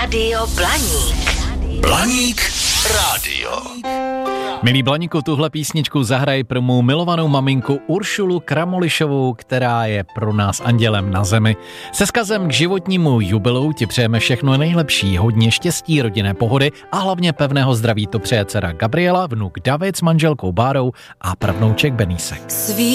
Rádio Blaník. Blaník rádio. Milý Blaníku, tuhle písničku zahraj pro mou milovanou maminku Uršulu Kramolišovou, která je pro nás andělem na zemi. Se vzkazem k životnímu jubileu ti přejeme všechno nejlepší, hodně štěstí, rodinné pohody a hlavně pevného zdraví. To přeje dcera Gabriela, vnuk David s manželkou Bárou a pravnouček Benísek.